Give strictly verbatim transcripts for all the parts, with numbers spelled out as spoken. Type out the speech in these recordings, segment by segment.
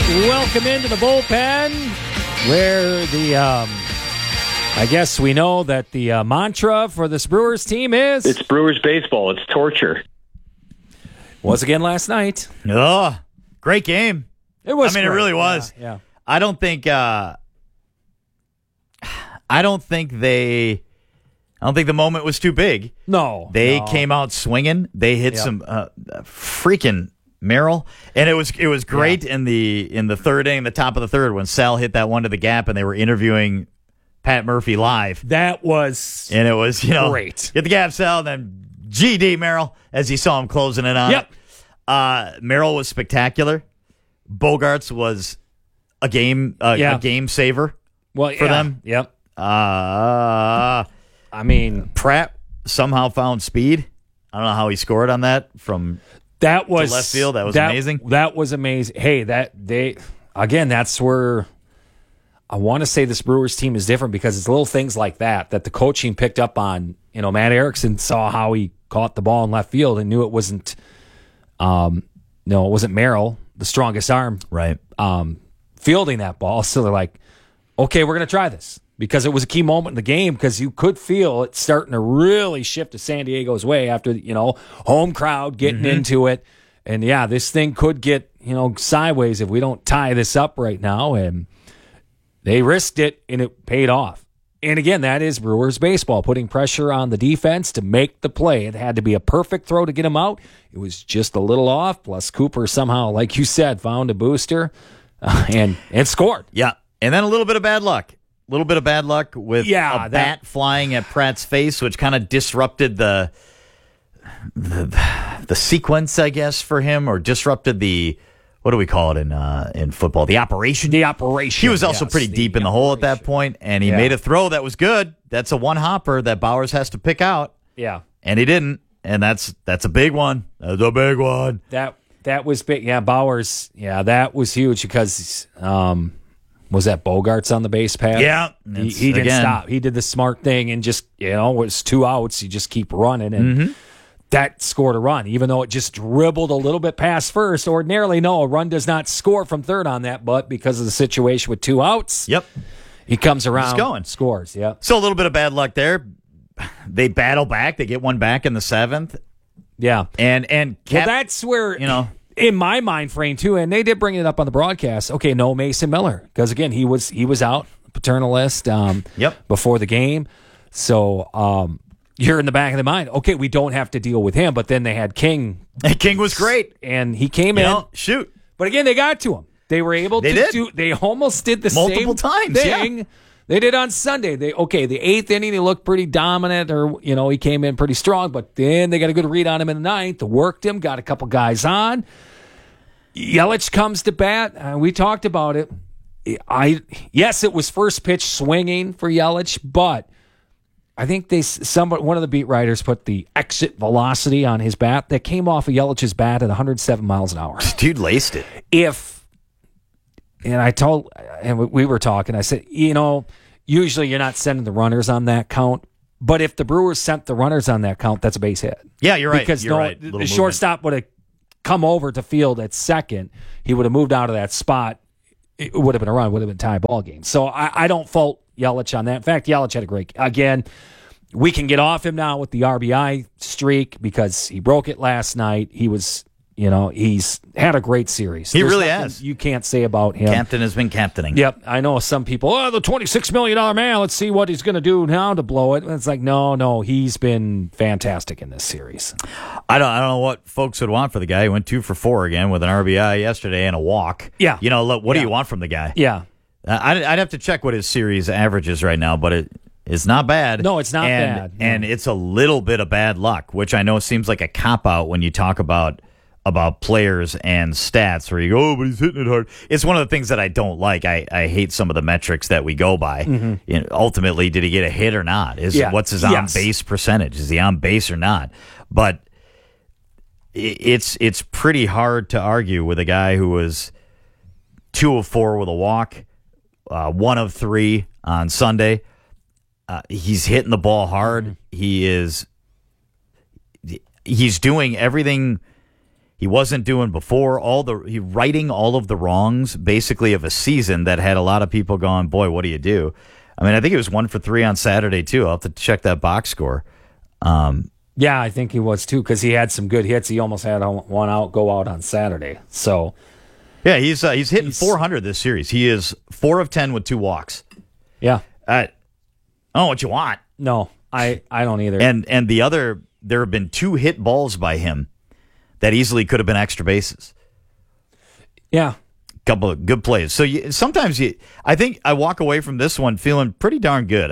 Welcome into the bullpen, where the, um, I guess we know that the uh, mantra for this Brewers team is... It's Brewers baseball. It's torture. Was again last night. Oh, great game. It was I mean, great. it really was. Yeah, yeah. I don't think, uh, I don't think they, I don't think the moment was too big. No. They no. came out swinging. They hit Yep. some uh, freaking Merrill, and it was it was great Yeah. in the in the third inning, the top of the third, when Sal hit that one to the gap, and they were interviewing Pat Murphy live, That was... and it was you know Great. Get the gap, Sal, then G D Merrill as he saw him closing it on. Yep. Uh, Merrill was spectacular. Bogarts was a game uh, Yeah. a game saver well, for yeah. them. Yep. Uh, I mean, Pratt somehow found speed. I don't know how he scored on that from. that was... left field, that was amazing. That was amazing. Hey, that they... Again, that's where... I want to say this Brewers team is different because it's little things like that that the coaching picked up on. You know, Matt Erickson saw how he caught the ball in left field and knew it wasn't, um, no, it wasn't Merrill, the strongest arm, Right. um, fielding that ball. So they're like, okay, we're going to try this because it was a key moment in the game because you could feel it starting to really shift to San Diego's way after, you know, home crowd getting Mm-hmm. into it. And yeah, this thing could get, you know, sideways if we don't tie this up right now. And they risked it, and it paid off. And again, that is Brewers baseball, putting pressure on the defense to make the play. It had to be a perfect throw to get him out. It was just a little off. Plus, Cooper somehow, like you said, found a booster uh, and and scored. Yeah, and then a little bit of bad luck. A little bit of bad luck with Yeah, a that- bat flying at Pratt's face, which kind of disrupted the, the the sequence, I guess, for him, or disrupted the, what do we call it in uh, in football? The operation. The operation. He was also yes, pretty the deep in the hole at that operation. point, and he Yeah. made a throw that was good. That's a one hopper that Bowers has to pick out, Yeah, and he didn't. And that's that's a big one. That's a big one. that that was big. Yeah, Bowers. Yeah, that was huge because um, was that Bogarts on the base path? Yeah, he, it's- he didn't again. stop. He did the smart thing and just you know it was two outs. You just keep running and. Mm-hmm. That scored a run, even though it just dribbled a little bit past first. Ordinarily, no, a run does not score from third on that, but because of the situation with two outs, Yep. he comes around, going. scores. Yeah, So a little bit of bad luck there. They battle back. They get one back in the seventh, yeah. and and Well, Cap, that's where you know. in my mind frame too, and they did bring it up on the broadcast. Okay, no Mason Miller because again he was he was out paternal list um, Yep. before the game, so um, you're in the back of the mind. Okay, we don't have to deal with him, but then they had King, And King was great. and he came You in. know, shoot. But again, they got to him. They were able They to did. do. They almost did the Multiple same times, yeah. thing they did on Sunday. They okay, the eighth inning he looked pretty dominant, or you know he came in pretty strong. But then they got a good read on him in the ninth. Worked him, got a couple guys on. Yelich comes to bat. Uh, we talked about it. I yes, it was first pitch swinging for Yelich, but I think they some one of the beat writers put the exit velocity on his bat that came off of Yelich's bat at one hundred seven miles an hour. Dude laced it. If and I told and we were talking, I said, you know, usually you're not sending the runners on that count, but if the Brewers sent the runners on that count, that's a base hit. Yeah, you're right. Because You're no, right. the Little movement. shortstop would have come over to field at second. He would have moved out of that spot. It would have been a run. Would have been a tie ball game. So I, I don't fault Yelich on that. In fact, Yelich had a great again. We can get off him now with the R B I streak because he broke it last night. He was, you know, he's had a great series. He There's really nothing has. You can't say about him. Captain has been captaining. Yep, I know some people, oh, the twenty-six million dollars man, let's see what he's going to do now to blow it. And it's like, no, no, he's been fantastic in this series. I don't I don't know what folks would want for the guy. He went two for four again with an R B I yesterday and a walk. Yeah. You know, look, what Yeah. do you want from the guy? Yeah. Uh, I'd, I'd have to check what his series average is right now, but it is not bad. No, it's not and, bad, no. And it's a little bit of bad luck, which I know seems like a cop-out when you talk about about players and stats where you go, oh, but he's hitting it hard. It's one of the things that I don't like. I, I hate some of the metrics that we go by. Mm-hmm. You know, ultimately, did he get a hit or not? Is Yeah. What's his Yes. on-base percentage? Is he on base or not? But i- it's it's pretty hard to argue with a guy who was two of four with a walk, uh, one of three on Sunday. Uh, he's hitting the ball hard. Mm-hmm. He is. He's doing everything. he wasn't doing before. All the he righting all of the wrongs, basically, of a season that had a lot of people going, boy, what do you do? I mean, I think he was one for three on Saturday, too. I'll have to check that box score. Um, yeah, I think he was, too, because he had some good hits. He almost had one out go out on Saturday. So, yeah, he's uh, he's hitting he's, four hundred this series. He is four of ten with two walks. Yeah. Uh, I don't know what you want. No, I, I don't either. And and the other, there have been two hit balls by him that easily could have been extra bases. Yeah. Couple of good plays. So you, sometimes you, I think I walk away from this one feeling pretty darn good.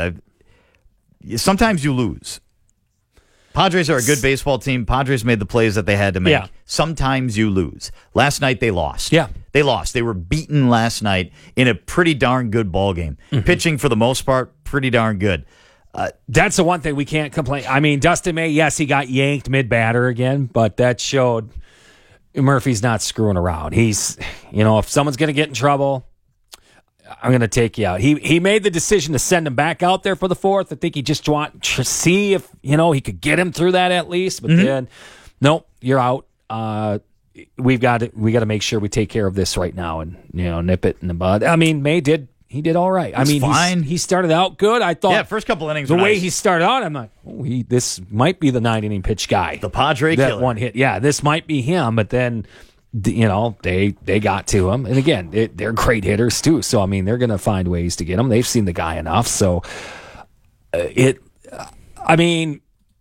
I sometimes you lose. Padres are a good baseball team. Padres made the plays that they had to make. Yeah. Sometimes you lose. Last night they lost. Yeah. They lost. They were beaten last night in a pretty darn good ball game. Mm-hmm. Pitching for the most part, pretty darn good. Uh, That's the one thing we can't complain. I mean, Dustin May, yes, he got yanked mid-batter again, but that showed Murphy's not screwing around. He's, you know, if someone's going to get in trouble, I'm going to take you out. He he made the decision to send him back out there for the fourth. I think he just wanted to see if, you know, he could get him through that at least. But mm-hmm. then, nope, you're out. Uh, we've got to, we got to make sure we take care of this right now and, you know, nip it in the bud. I mean, May did. He did all right. That's I mean, fine. He started out good. I thought, yeah, first couple innings. The way nice. he started out, I'm like, oh, he this might be the nine inning pitch guy. The Padre that killer. One hit. Yeah, this might be him. But then, you know, they they got to him, and again, it, they're great hitters too. So I mean, they're going to find ways to get him. They've seen the guy enough. So uh, it. I mean,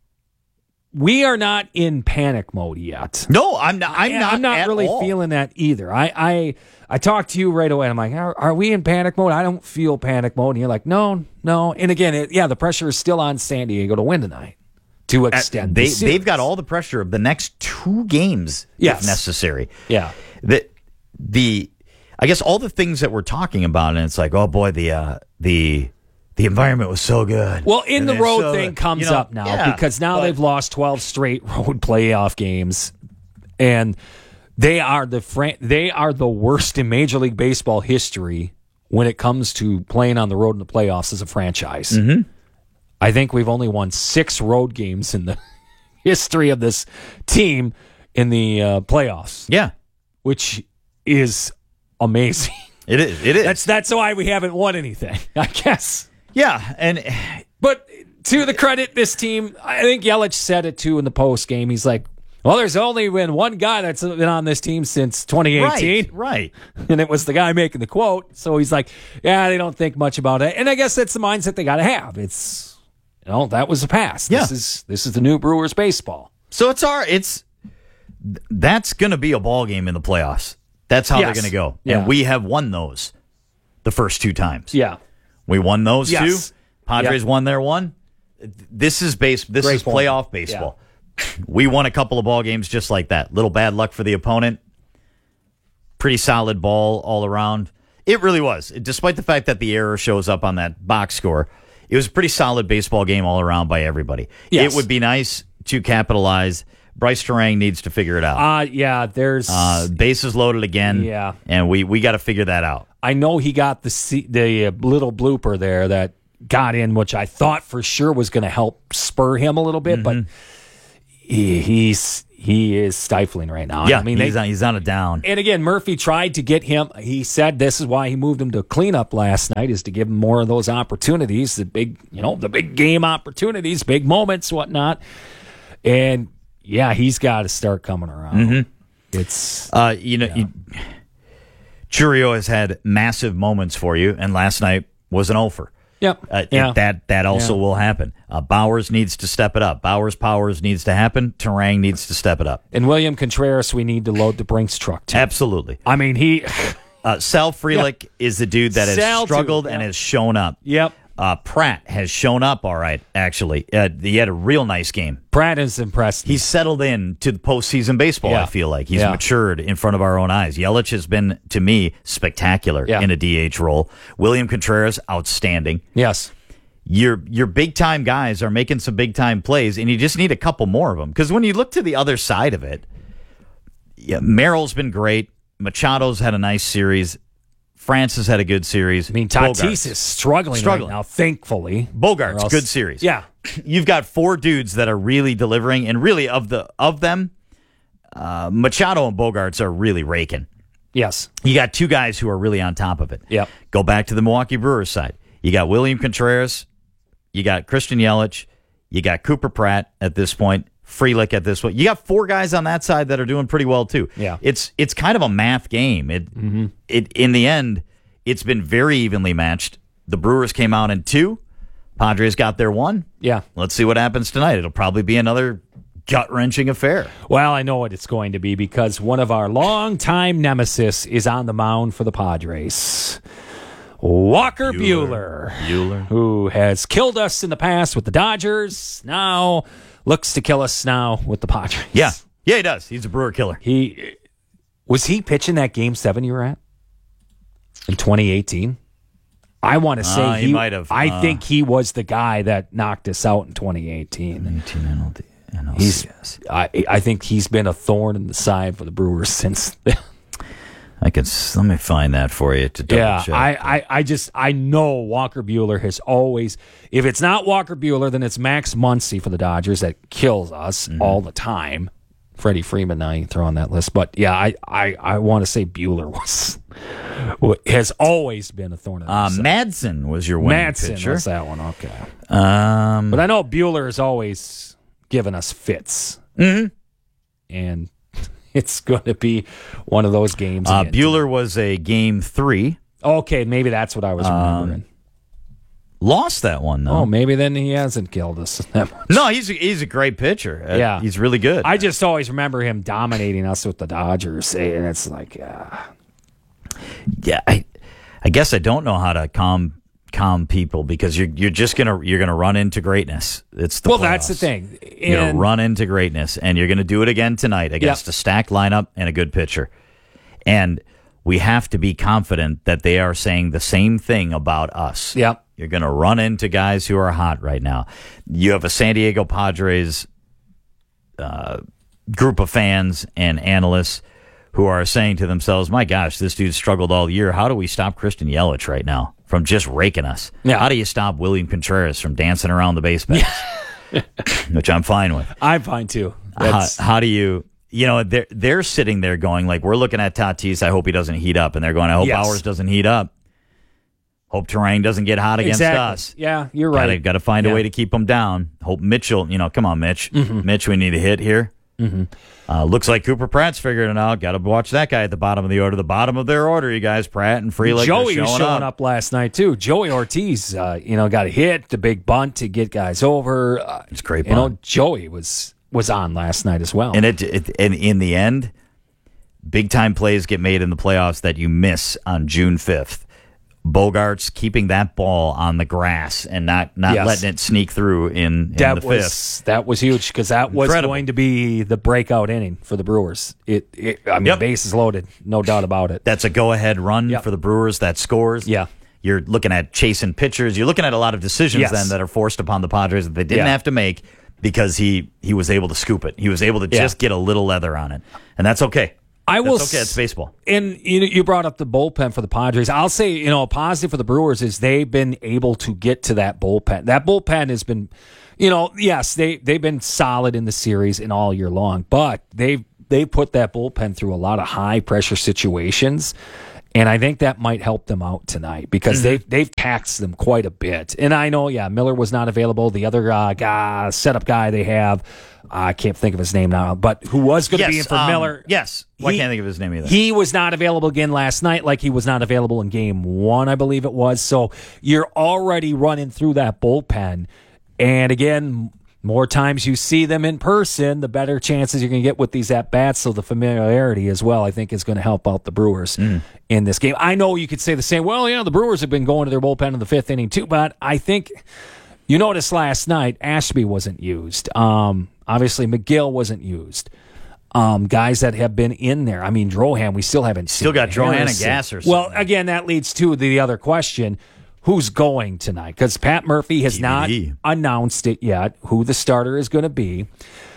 we are not in panic mode yet. No, I'm not. I'm I, not. I'm not at really all. feeling that either. I, I I talked to you right away. I'm like, are, are we in panic mode? I don't feel panic mode. And you're like, no, no. And again, it, yeah, the pressure is still on San Diego to win tonight to extend. At, they the they've got all the pressure of the next two games yes. if necessary. Yeah. The the I guess all the things that we're talking about, and it's like, oh boy, the uh, the. The environment was so good. Well, in and the road so, thing comes you know, up now yeah, because now but, they've lost twelve straight road playoff games, and they are the fran- they are the worst in Major League Baseball history when it comes to playing on the road in the playoffs as a franchise. Mm-hmm. I think we've only won six road games in the history of this team in the uh, playoffs. Yeah, which is amazing. It is. It is. That's that's why we haven't won anything, I guess. Yeah, and but to the credit, this team, I think Yelich said it too in the post game. He's like, "Well, there's only been one guy that's been on this team since twenty eighteen, right? right. And it was the guy making the quote." So he's like, "Yeah, they don't think much about it." And I guess that's the mindset they got to have. It's, you know, that was the past. Yeah. This is this is the new Brewers baseball. So it's our it's that's going to be a ball game in the playoffs. That's how yes. they're going to go, yeah. and we have won those the first two times. Yeah. We won those yes. two. Padres yep. won their one. This is base. This Great is point. playoff baseball. Yeah. We won a couple of ball games just like that. Little bad luck for the opponent. Pretty solid ball all around. It really was. Despite the fact that the error shows up on that box score, it was a pretty solid baseball game all around by everybody. Yes. It would be nice to capitalize. Bryce Terang needs to figure it out. Uh, yeah, there's... Uh, bases loaded again. Yeah. And we, we got to figure that out. I know he got the C- the uh, little blooper there that got in, which I thought for sure was going to help spur him a little bit, mm-hmm. but he, he's he is stifling right now. Yeah, I mean, he's, they, on, he's on a down. And again, Murphy tried to get him. He said this is why he moved him to cleanup last night, is to give him more of those opportunities, the big, you know, the big game opportunities, big moments, whatnot. And yeah, he's got to start coming around. Mm-hmm. It's uh, you know. Yeah. You, Churio has had massive moments for you, and last night was an offer. Yep. Uh, yeah. it, that that also yeah. will happen. Uh, Bowers needs to step it up. Bowers Powers needs to happen. Terang needs to step it up. And William Contreras, we need to load the Brinks truck too. Absolutely. I mean, he. uh, Sal Frelick yeah. is the dude that has Sal struggled too, yeah. and has shown up. Yep. Uh, Pratt has shown up all right, actually. Uh, he had a real nice game. Pratt is impressed. He's settled in to the postseason baseball, yeah. I feel like. He's yeah. matured in front of our own eyes. Yelich has been, to me, spectacular yeah. in a D H role. William Contreras, outstanding. Yes. Your your big-time guys are making some big-time plays, and you just need a couple more of them. Because when you look to the other side of it, yeah, Merrill's been great. Machado's had a nice series. France has had a good series. I mean, Tatis is struggling, struggling right now, thankfully. Bogarts, else, good series. Yeah. You've got four dudes that are really delivering, and really of the of them, uh, Machado and Bogarts are really raking. Yes. You got two guys who are really on top of it. Yep. Go back to the Milwaukee Brewers side. You got William Contreras. You got Christian Yelich. You got Cooper Pratt at this point. Frelick at this point. You got four guys on that side that are doing pretty well too. Yeah. It's it's kind of a math game. It mm-hmm. it in the end, it's been very evenly matched. The Brewers came out in two. Padres got their one. Yeah. Let's see what happens tonight. It'll probably be another gut-wrenching affair. Well, I know what it's going to be because one of our longtime nemesis is on the mound for the Padres. Walker Buehler, Buehler, who has killed us in the past with the Dodgers, now looks to kill us now with the Padres. Yeah, yeah, he does. He's a Brewer killer. He was he pitching that Game Seven you were at in twenty eighteen. I want to say uh, he, he might have. I uh, think he was the guy that knocked us out in twenty eighteen. eighteen N L D, N L C S. He's, I, I think he's been a thorn in the side for the Brewers since then. I can let me find that for you to double yeah, check. I, I, I just I know Walker Buehler has always. If it's not Walker Buehler, then it's Max Muncy for the Dodgers that kills us mm-hmm. all the time. Freddie Freeman now you throw on that list, but yeah, I I, I want to say Buehler was has always been a thorn in the uh, side. Madsen was your winning Madsen pitcher. was that one, okay. Um, but I know Buehler has always given us fits, mm-hmm. and. It's going to be one of those games. Uh, again. Buehler was a game three. Okay, maybe that's what I was remembering. Um, lost that one, though. Oh, maybe then he hasn't killed us that much. No, he's a, he's a great pitcher. Uh, yeah. He's really good. I just always remember him dominating us with the Dodgers, and it's like, uh... yeah, I, I guess I don't know how to calm calm people because you're you're just gonna you're gonna run into greatness. It's the well, playoffs. that's the thing. And you're gonna run into greatness, and you're gonna do it again tonight against yep. a stacked lineup and a good pitcher. And we have to be confident that they are saying the same thing about us. Yep. You're gonna run into guys who are hot right now. You have a San Diego Padres uh, group of fans and analysts who are saying to themselves, "My gosh, this dude struggled all year. How do we stop Christian Yelich right now from just raking us? Yeah. How do you stop William Contreras from dancing around the base paths?" Which I'm fine with. I'm fine too. How, how do you, you know, they're, they're sitting there going, like, we're looking at Tatis. I hope he doesn't heat up. And they're going, I hope yes. Bowers doesn't heat up. Hope Terang doesn't get hot against exactly. us. Yeah, you're right. Got to find yeah. a way to keep him down. Hope Mitchell, you know, come on, Mitch. Mm-hmm. Mitch, we need a hit here. Mm-hmm. Uh, looks like Cooper Pratt's figured it out. Got to watch that guy at the bottom of the order. The bottom of their order, you guys. Pratt and Frelick Joey showing was showing up. up last night too. Joey Ortiz, uh, you know, got a hit, the big bunt to get guys over. Uh, it's great. You bunt. know, Joey was was on last night as well. And it, it and in the end, big time plays get made in the playoffs that you miss on June fifth. Bogarts keeping that ball on the grass and not, not yes. letting it sneak through in, in that the was, fifth. That was huge because that was Incredible. going to be the breakout inning for the Brewers. It, it I mean, Yep. bases loaded, no doubt about it. That's a go-ahead run Yep. for the Brewers that scores. Yeah. You're looking at chasing pitchers. You're looking at a lot of decisions Yes. then that are forced upon the Padres that they didn't Yeah. have to make because he, he was able to scoop it. He was able to Yeah. just get a little leather on it. And that's okay. I will That's okay. It's baseball. And you know, you brought up the bullpen for the Padres. I'll say, you know, a positive for the Brewers is they've been able to get to that bullpen. That bullpen has been, you know, yes, they they've been solid in the series and all year long, but they've they put that bullpen through a lot of high pressure situations. And I think that might help them out tonight because mm-hmm. they've, they've taxed them quite a bit. And I know, yeah, Miller was not available. The other uh, guy, setup guy they have, I can't think of his name now, but who was going to yes, be in for um, Miller. Yes. Well, he, I can't think of his name either. He was not available again last night like he was not available in game one, I believe it was. So you're already running through that bullpen. And again, more times you see them in person, the better chances you're going to get with these at-bats. So the familiarity as well, I think, is going to help out the Brewers mm. in this game. I know you could say the same, well, you know, the Brewers have been going to their bullpen in the fifth inning too, but I think you noticed last night Ashby wasn't used. Um, obviously, McGill wasn't used. Um, guys that have been in there. I mean, Drohan, we still haven't seen. Still got Drohan and Harrison. Gasser. Well, again, that leads to the other question. Who's going tonight? Because Pat Murphy has D V D. not announced it yet, who the starter is going to be.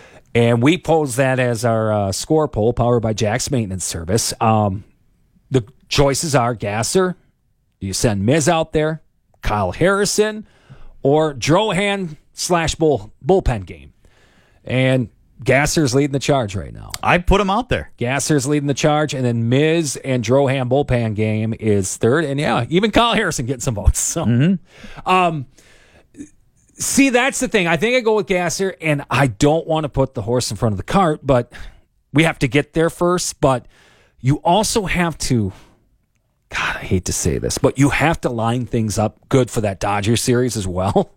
And we pose that as our uh, score poll powered by Jack's Maintenance Service. Um, the choices are Gasser, you send Miz out there, Kyle Harrison, or Drohan slash bull, bullpen game. And Gasser's leading the charge right now. I put him out there. Gasser's leading the charge, and then Miz and Drohan bullpen game is third. And yeah, even Kyle Harrison getting some votes. So, mm-hmm. um, see, that's the thing. I think I go with Gasser, and I don't want to put the horse in front of the cart, but we have to get there first. But you also have to, God, I hate to say this, but you have to line things up good for that Dodgers series as well.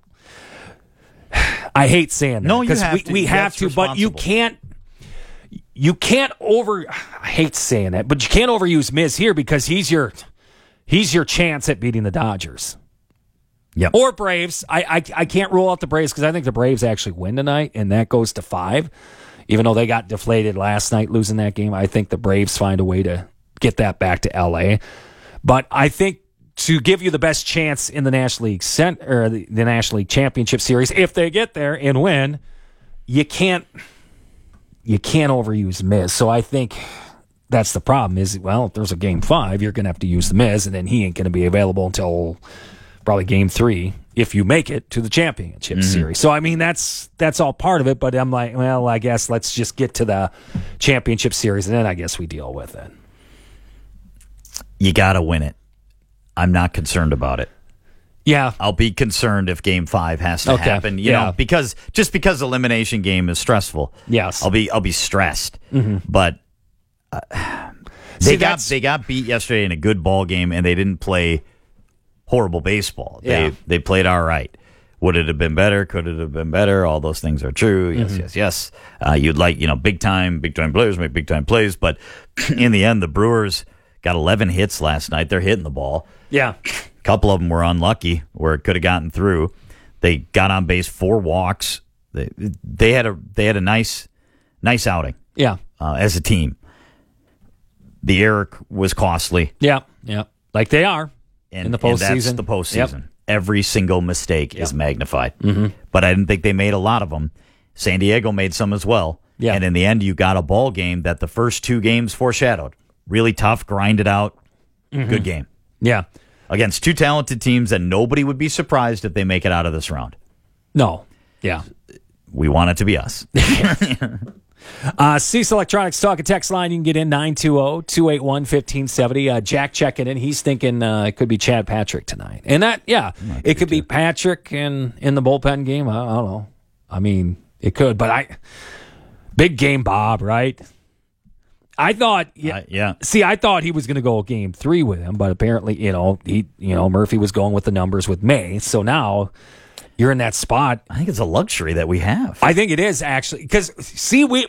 I hate saying that. No, you have we, to. we have That's to, but you responsible. can't. You can't over. I hate saying that, but you can't overuse Miz here because he's your he's your chance at beating the Dodgers. Yep. Or Braves. I I, I can't rule out the Braves because I think the Braves actually win tonight, and that goes to five. Even though they got deflated last night losing that game, I think the Braves find a way to get that back to L A. But I think, to give you the best chance in the National League cent- or the, the National League Championship Series, if they get there and win, you can't you can't overuse Miz. So I think that's the problem. Is well, if there's a game five, you're going to have to use the Miz, and then he ain't going to be available until probably game three if you make it to the Championship mm-hmm. Series. So I mean, that's that's all part of it. But I'm like, well, I guess let's just get to the Championship Series, and then I guess we deal with it. You got to win it. I'm not concerned about it. Yeah. I'll be concerned if game five has to okay. happen, you yeah. know, because just because elimination game is stressful. Yes. I'll be I'll be stressed. Mm-hmm. But uh, they See, got they got beat yesterday in a good ball game, and they didn't play horrible baseball. Yeah. They they played all right. Would it have been better? Could it have been better? All those things are true. Yes, mm-hmm. yes, yes. Uh, you'd like, you know, big time, big time players make big time plays, but in the end, the Brewers got eleven hits last night. They're hitting the ball. Yeah. A couple of them were unlucky where it could have gotten through. They got on base, four walks. They they had a they had a nice nice outing. Yeah. Uh, as a team. The error was costly. Yeah. Yeah. Like they are and, in the and postseason. that's the postseason. Yep. Every single mistake yep. is magnified. Mm-hmm. But I didn't think they made a lot of them. San Diego made some as well. Yeah. And in the end, you got a ball game that the first two games foreshadowed. Really tough, grinded out, mm-hmm. good game. Yeah. Against two talented teams, and nobody would be surprised if they make it out of this round. No. Yeah. We want it to be us. uh, Cease Electronics talk and text line. You can get in nine two zero, two eight one, one five seven zero. Uh, Jack checking in. He's thinking uh, it could be Chad Patrick tonight. And that, yeah, it could be Patrick in, in the bullpen game. I, I don't know. I mean, it could, but I, big game Bob, right? I thought, yeah, uh, yeah. See, I thought he was going to go game three with him, but apparently, you know, he, you know, Murphy was going with the numbers with May. So now you're in that spot. I think it's a luxury that we have. I think it is actually because see, we.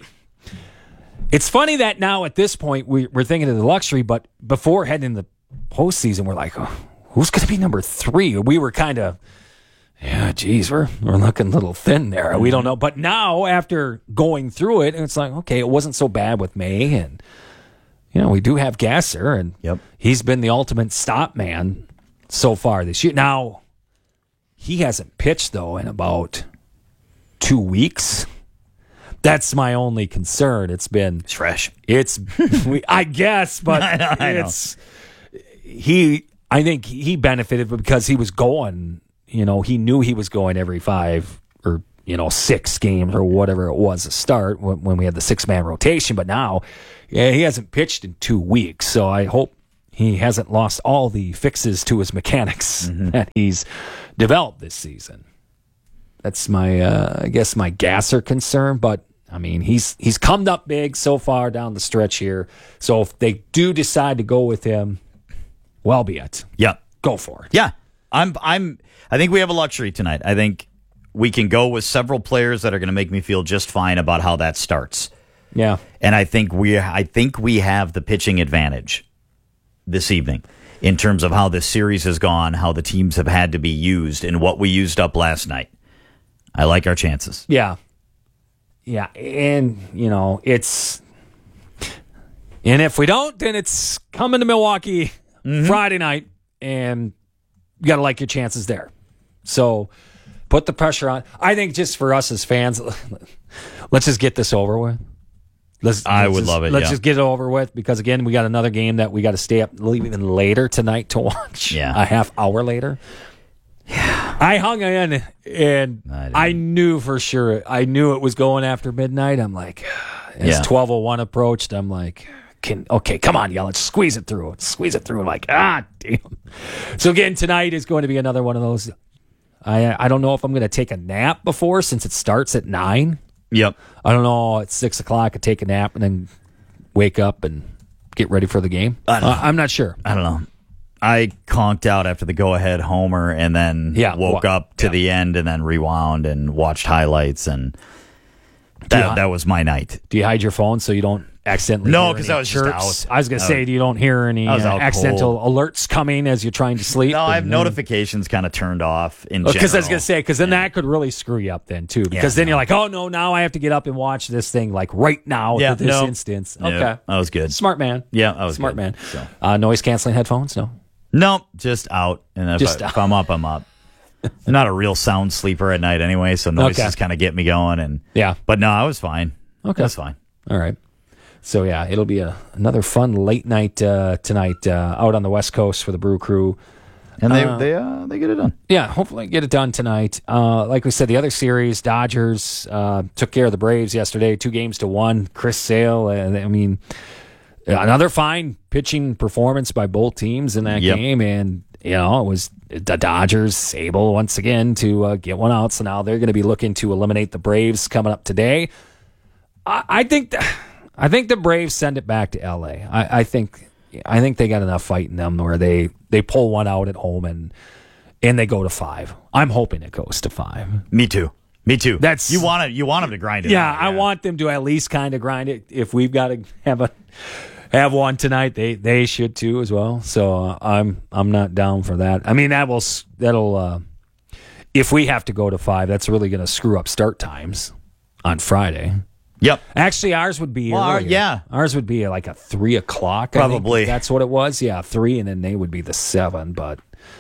It's funny that now at this point we, we're thinking of the luxury, but before heading into the postseason, we're like, oh, who's going to be number three? We were kind of. Yeah, geez, we're we're looking a little thin there. We don't know. But now, after going through it, it's like, okay, it wasn't so bad with May. And, you know, we do have Gasser, and yep. he's been the ultimate stop man so far this year. Now, he hasn't pitched, though, in about two weeks. That's my only concern. It's been... It's fresh. It's, we, I guess, but I know, I it's... Know. He, I think he benefited because he was going... You know, he knew he was going every five or, you know, six games or whatever it was to start when, when we had the six-man rotation. But now, yeah, he hasn't pitched in two weeks. So I hope he hasn't lost all the fixes to his mechanics mm-hmm. that he's developed this season. That's my, uh, I guess, my Gasser concern. But, I mean, he's he's come up big so far down the stretch here. So if they do decide to go with him, well be it. Yeah. Go for it. Yeah. I'm I'm I think we have a luxury tonight. I think we can go with several players that are going to make me feel just fine about how that starts. Yeah. And I think we I think we have the pitching advantage this evening in terms of how this series has gone, how the teams have had to be used, and what we used up last night. I like our chances. Yeah. Yeah, and you know, it's and if we don't, then it's coming to Milwaukee mm-hmm. Friday night, and you got to like your chances there. So put the pressure on. I think just for us as fans, let's just get this over with. Let's, I let's would just, love it. Let's yeah. just get it over with because, again, we got another game that we got to stay up even later tonight to watch. Yeah. A half hour later. Yeah. I hung in, and I, I knew for sure. I knew it was going after midnight. I'm like, as yeah. twelve oh one approached, I'm like, Can, okay, come on, yeah, let's squeeze it through. Squeeze it through. I'm like, ah, damn. So again, tonight is going to be another one of those. I I don't know if I'm going to take a nap before, since it starts at nine. Yep. I don't know. At six o'clock, I take a nap and then wake up and get ready for the game. I don't know. Uh, I'm not sure. I don't know. I conked out after the go-ahead homer and then yeah, woke well, up to yeah. the end and then rewound and watched highlights, and that Yeah. that was my night. Do you hide your phone so you don't accidentally No, hear 'cause any I was just chirps? out. I was going to I say, was- do you don't hear any I was uh, out accidental alerts coming as you're trying to sleep? No, I have And then- notifications kind of turned off in general. Because I was going to say, because then that could really screw you up then, too. Because Yeah, then no. you're like, oh, no, now I have to get up and watch this thing, like, right now Yeah, at this no. instance. No, Okay. that was good. Smart man. Yeah, that was Smart good. man. So. Uh, noise-canceling headphones? No. No, just out. And if, Just I, out. if I'm up, I'm up. I'm not a real sound sleeper at night anyway, so noises Okay. kind of get me going. And Yeah. But no, I was fine. Okay. That's fine. All right. So, yeah, it'll be a, another fun late night uh, tonight uh, out on the West Coast for the Brew Crew. And they Uh, they uh, they get it done. Yeah, hopefully get it done tonight. Uh, like we said, the other series, Dodgers uh, took care of the Braves yesterday, two games to one. Chris Sale, uh, I mean, another fine pitching performance by both teams in that Yep. game. And, you know, it was the Dodgers able once again to uh, get one out. So now they're going to be looking to eliminate the Braves coming up today. I, I think th- I think the Braves send it back to L A. I, I think I think they got enough fight in them where they, they pull one out at home and and they go to five. I'm hoping it goes to five. Me too. Me too. That's- you want to you want them to grind it. Yeah, out, I want them to at least kind of grind it. If we've got to have a have one tonight, they they should too as well. So uh, I'm I'm not down for that. I mean that will s- that'll uh, if we have to go to five, that's really going to screw up start times on Friday. Yep. Actually, ours would be Well, our- earlier. yeah. Ours would be like a three o'clock. I think. Probably. That's what it was. Yeah, three, and then they would be the seven. But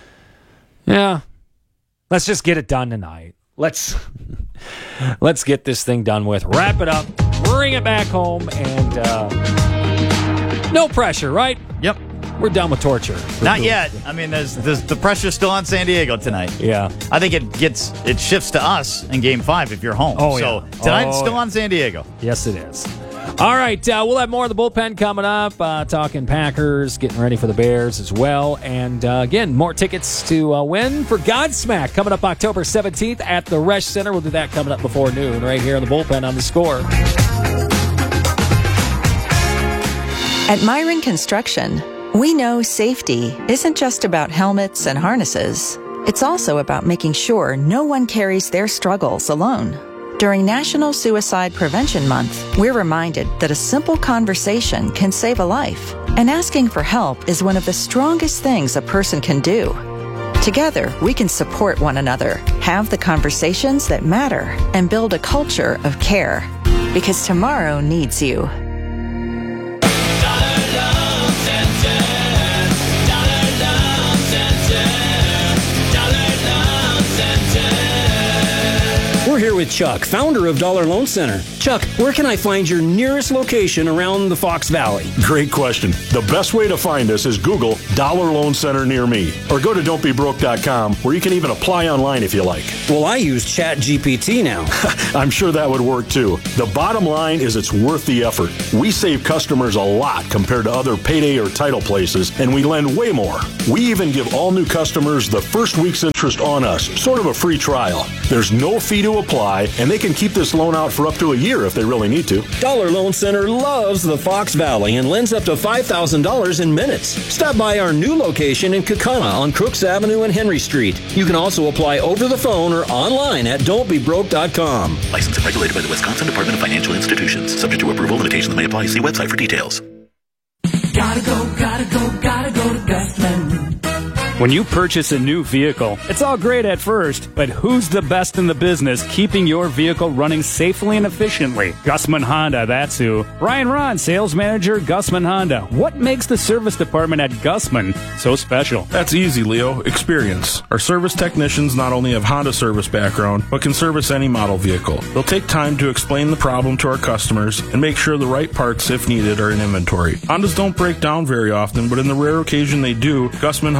yeah, let's just get it done tonight. Let's let's get this thing done with. Wrap it up, bring it back home, and uh, no pressure, right? Yep. We're done with torture. Not yet. I mean, there's, there's the pressure's still on San Diego tonight. Yeah. I think it gets it shifts to us in Game Five if you're home. Oh, so yeah. tonight's Oh, still yeah. on San Diego. Yes, it is. All right, uh, we'll have more of the bullpen coming up, uh, talking Packers, getting ready for the Bears as well. And uh, again, more tickets to uh, win for Godsmack coming up October seventeenth at the Resch Center. We'll do that coming up before noon right here on the bullpen on the Score. At Myron Construction, we know safety isn't just about helmets and harnesses. It's also about making sure no one carries their struggles alone. During National Suicide Prevention Month, we're reminded that a simple conversation can save a life, and asking for help is one of the strongest things a person can do. Together, we can support one another, have the conversations that matter, and build a culture of care. Because tomorrow needs you. We're here with Chuck, founder of Dollar Loan Center. Chuck, where can I find your nearest location around the Fox Valley? Great question. The best way to find us is Google Dollar Loan Center near me, or go to don't be broke dot com, where you can even apply online if you like. Well, I use Chat G P T now. I'm sure that would work too. The bottom line is it's worth the effort. We save customers a lot compared to other payday or title places, and we lend way more. We even give all new customers the first week's interest on us, sort of a free trial. There's no fee to apply, and they can keep this loan out for up to a year if they really need to. Dollar Loan Center loves the Fox Valley and lends up to five thousand dollars in minutes. Stop by our new location in Kaukauna on Crooks Avenue and Henry Street. You can also apply over the phone or online at don't be broke dot com. Licensed and regulated by the Wisconsin Department of Financial Institutions. Subject to approval, limitations may apply. See website for details. Gotta go, gotta go, gotta go to Gusman. When you purchase a new vehicle, it's all great at first, but who's the best in the business keeping your vehicle running safely and efficiently? Gusman Honda, that's who. Brian Ron, sales manager, Gusman Honda. What makes the service department at Gusman so special? That's easy, Leo. Experience. Our service technicians not only have Honda service background, but can service any model vehicle. They'll take time to explain the problem to our customers and make sure the right parts, if needed, are in inventory. Hondas don't break down very often, but in the rare occasion they do, Gusman Honda service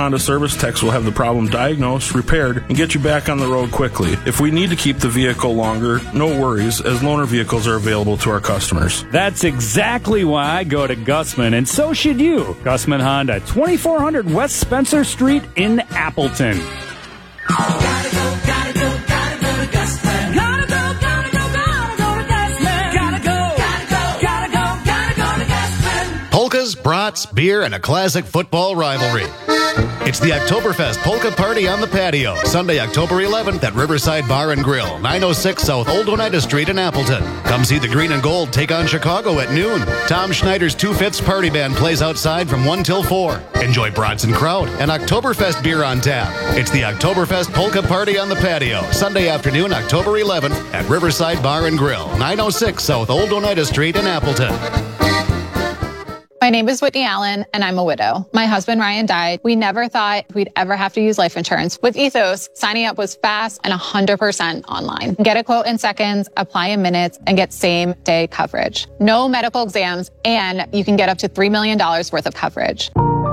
service techs will have the problem diagnosed, repaired, and get you back on the road quickly. If we need to keep the vehicle longer, no worries, as loaner vehicles are available to our customers. That's exactly why I go to Gussman, and so should you. Gussman Honda, twenty-four hundred West Spencer Street in Appleton. Gotta go, gotta go, gotta go to Gussman. Gotta go, gotta go, gotta go to Gussman. Gotta go, gotta go, gotta go, gotta go to Gussman. Polkas, brats, beer, and a classic football rivalry. It's the Oktoberfest Polka Party on the Patio, Sunday, October eleventh at Riverside Bar and Grill, nine oh six South Old Oneida Street in Appleton. Come see the Green and Gold take on Chicago at noon. Tom Schneider's Two-Fifths Party Band plays outside from one till four. Enjoy brats and kraut and Oktoberfest beer on tap. It's the Oktoberfest Polka Party on the Patio, Sunday afternoon, October eleventh at Riverside Bar and Grill, nine oh six South Old Oneida Street in Appleton. My name is Whitney Allen, and I'm a widow. My husband, Ryan, died. We never thought we'd ever have to use life insurance. With Ethos, signing up was fast and one hundred percent online. Get a quote in seconds, apply in minutes, and get same-day coverage. No medical exams, and you can get up to three million dollars worth of coverage.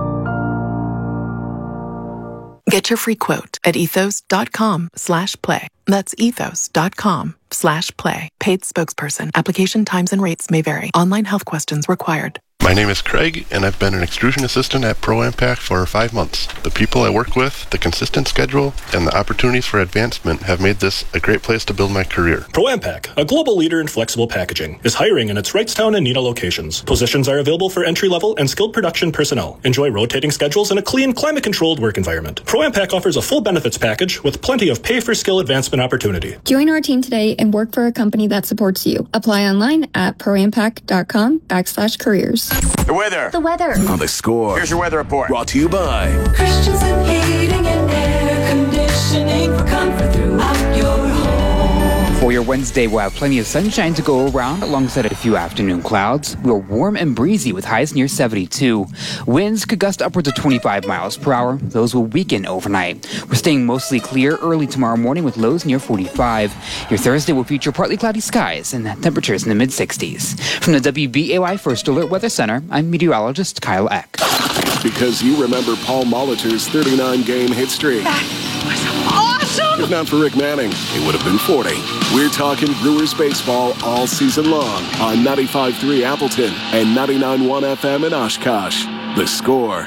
Get your free quote at ethos.com slash play. That's ethos.com slash play. Paid spokesperson. Application times and rates may vary. Online health questions required. My name is Craig, and I've been an extrusion assistant at ProAmpac for five months. The people I work with, the consistent schedule, and the opportunities for advancement have made this a great place to build my career. ProAmpac, a global leader in flexible packaging, is hiring in its Wrightstown and Neenah locations. Positions are available for entry-level and skilled production personnel. Enjoy rotating schedules and a clean, climate-controlled work environment. ProAmpac offers a full benefits package with plenty of pay-for-skill advancement opportunity. Join our team today and work for a company that supports you. Apply online at proampac.com backslash careers. The weather. The weather. On the Score. Here's your weather report. Brought to you by Christensen Heating and Air Conditioning for comfort throughout your home. For your Wednesday, we'll have plenty of sunshine to go around alongside a few afternoon clouds. We're warm and breezy with highs near seventy-two. Winds could gust upwards of twenty-five miles per hour. Those will weaken overnight. We're staying mostly clear early tomorrow morning with lows near forty-five. Your Thursday will feature partly cloudy skies and temperatures in the mid-sixties. From the W B A Y First Alert Weather Center, I'm meteorologist Kyle Eck. Because you remember Paul Molitor's thirty-nine game hit streak. Awesome! If not for Rick Manning, it would have been forty. We're talking Brewers baseball all season long on ninety-five point three Appleton and ninety-nine point one F M in Oshkosh. The Score.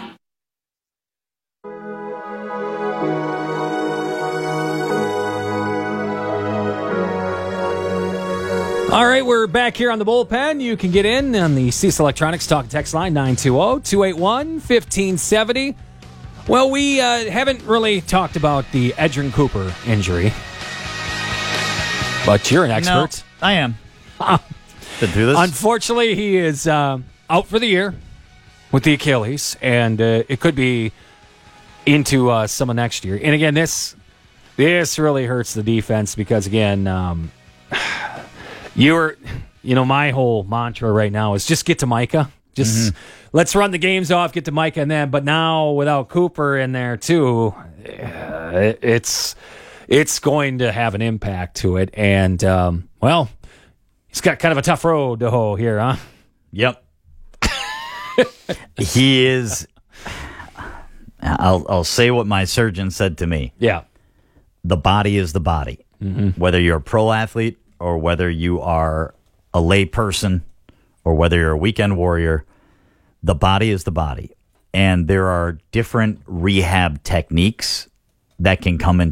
All right, we're back here on the bullpen. You can get in on the Cease Electronics talk and text line nine two zero, two eight one, one five seven zero. Well, we uh, haven't really talked about the Edgerrin Cooper injury, but you're an expert. No, I am. Been through this. Unfortunately, he is uh, out for the year with the Achilles, and uh, it could be into uh, some of next year. And again, this this really hurts the defense because, again, um, you're, you know, my whole mantra right now is just get to Micah. Just mm-hmm. let's run the games off, get to Micah, and then. But now without Cooper in there too, uh, it's it's going to have an impact to it. And um, well, he's got kind of a tough road to hoe here, huh? Yep. He is. I'll I'll say what my surgeon said to me. Yeah. The body is the body. Mm-hmm. Whether you're a pro athlete or whether you are a lay person or whether you're a weekend warrior, the body is the body. And there are different rehab techniques that can come into